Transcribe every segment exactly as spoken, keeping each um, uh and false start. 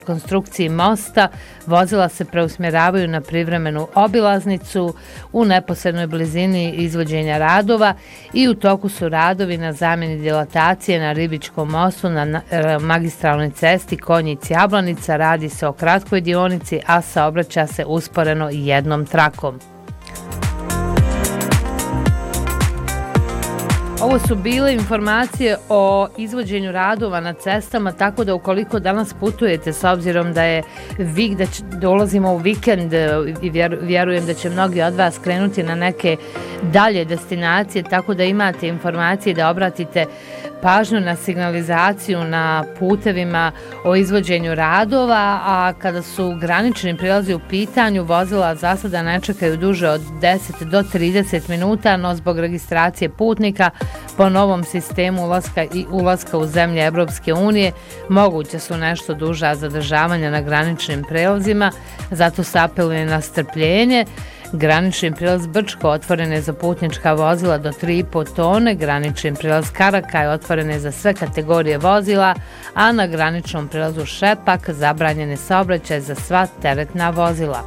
konstrukciji mosta vozila se preusmjeravaju na privremenu obilaznicu u neposrednoj blizini izvođenja radova i u toku su radovi na zamjeni dilatacije na Ribičkom mostu na magistralnoj cesti Konjic-Jablanica. Radi se o kratkoj dionici, a saobraća se usporeno jednom trakom. Ovo su bile informacije o izvođenju radova na cestama, tako da ukoliko danas putujete, s obzirom da je vik, da dolazimo u vikend i vjerujem da će mnogi od vas krenuti na neke dalje destinacije, tako da imate informacije da obratite pažnju na signalizaciju na putevima o izvođenju radova, a kada su granični prilazi u pitanju, vozila za sada ne čekaju duže od deset do trideset minuta, no zbog registracije putnika po novom sistemu ulaska i ulaska u zemlje Evropske unije moguće su nešto duža zadržavanja na graničnim prelazima, zato se apeluje na strpljenje. Granični prilaz Brčko otvoren je za putnička vozila do tri i po tone, granični prilaz Karakaj otvoren je za sve kategorije vozila, a na graničnom prilazu Šepak zabranjen je saobraćaj za sva teretna vozila.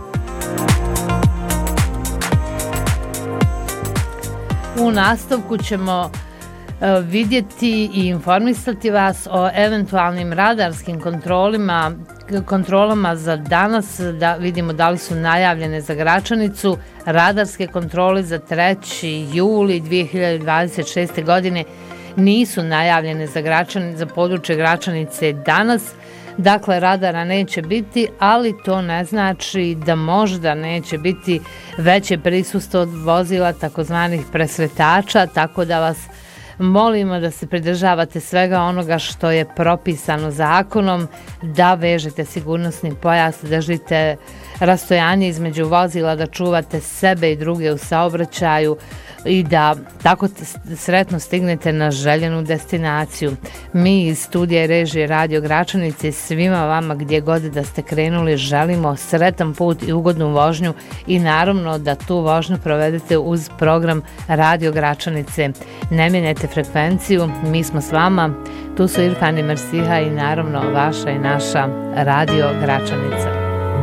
U nastavku ćemo vidjeti i informisati vas o eventualnim radarskim kontrolama, kontrolama za danas, da vidimo da li su najavljene za Gračanicu. Radarske kontrole za treći juli dvije hiljade dvadeset šeste. godine nisu najavljene za, Gračan, za područje Gračanice danas. Dakle, radara neće biti, ali to ne znači da možda neće biti veće prisustvo od vozila takozvanih presretača, tako da vas molimo da se pridržavate svega onoga što je propisano zakonom, da vežete sigurnosni pojas, da držite rastojanje između vozila, da čuvate sebe i druge u saobraćaju i da tako sretno stignete na željenu destinaciju. Mi iz studija i režije Radio Gračanice svima vama gdje god da ste krenuli želimo sretan put i ugodnu vožnju i naravno da tu vožnju provedete uz program Radio Gračanice. Ne mijenjajte frekvenciju, mi smo s vama, tu su Irfan i Mersiha i naravno vaša i naša Radio Gračanica.